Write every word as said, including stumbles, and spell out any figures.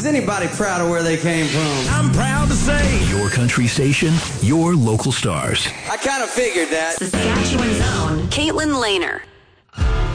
Is anybody proud of where they came from? I'm proud to say, your country station, your local stars. I kind of figured that. Saskatchewan's own Caitlin Lehner.